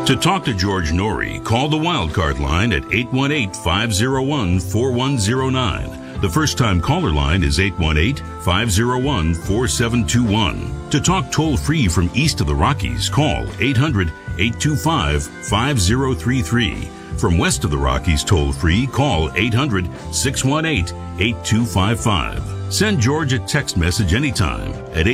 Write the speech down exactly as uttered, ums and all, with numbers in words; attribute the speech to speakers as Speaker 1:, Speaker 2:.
Speaker 1: To talk to George Norrie, call the Wildcard line at eight one eight, five oh one, four one oh nine. The first-time caller line is eight one eight, five oh one, four seven two one. To talk toll-free from east of the Rockies, call eight hundred, eight two five, five oh three three. From west of the Rockies toll-free, call eight hundred, six one eight, eight two five five. Send George a text message anytime at